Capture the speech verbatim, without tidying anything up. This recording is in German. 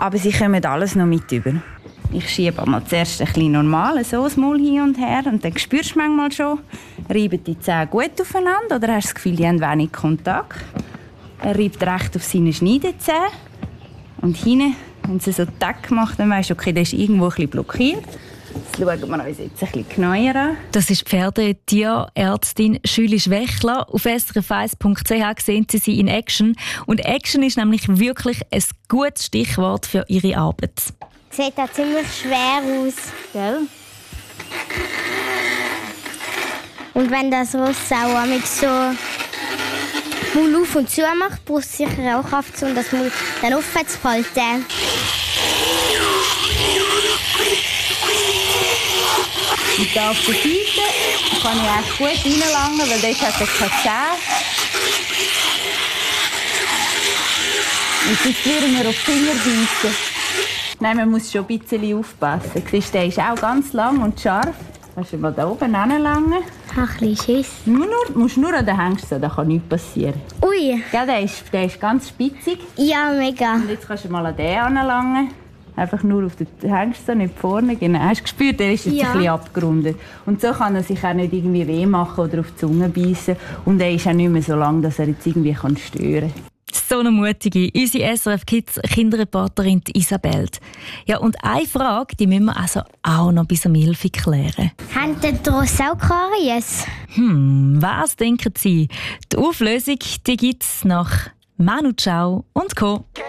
aber sie kommen alles noch mit über. Ich schiebe einmal zuerst ein bisschen normal, so das Maul hin und her und dann spürst du manchmal schon, reiben die Zähne gut aufeinander oder hast du das Gefühl, die haben wenig Kontakt. Er reibt recht auf seine Schneidezähne und hinten, wenn sie so Tack macht, dann weisst du, okay, der ist irgendwo ein bisschen blockiert. Das schauen wir uns jetzt ein bisschen genauer an. Das ist die Pferdetierärztin Julie Schwächler. Auf s r f eins punkt c h sehen Sie sie in Action. Und Action ist nämlich wirklich ein gutes Stichwort für ihre Arbeit. Sieht auch ziemlich schwer aus. Gell? Und wenn das Ross auch mit so Maul auf und zu macht, braucht es sicher auch Kraft, um das Maul dann offen zu halten. Und da auf der Seite kann ich echt gut reinlangen, weil dort hat er keine Zähne. Und sonst würden wir auf die Finger beißen. Nein, man muss schon ein bisschen aufpassen. Siehst, der ist auch ganz lang und scharf. Kannst du mal da oben hinlangen? Ich habe ein bisschen Schiss. Nur, nur, musst nur an den Hengsten, da kann nichts passieren. Ui! Ja, der ist, der ist ganz spitzig. Ja, mega. Und jetzt kannst du mal an den hinlangen. Einfach nur auf den Hengsten, nicht vorne. Genau. Hast du gespürt, der ist jetzt Ja. ein bisschen abgerundet. Und so kann er sich auch nicht irgendwie weh machen oder auf die Zunge beißen. Und er ist auch nicht mehr so lang, dass er jetzt irgendwie stören kann. So eine mutige, unsere S R F Kids Kinderreporterin Isabel. Ja, und eine Frage, die müssen wir also auch noch bis um Hilfe klären. Haben die Rosse auch Karies? Hm, was denken Sie? Die Auflösung, die gibt's nach Manu Chao und Co.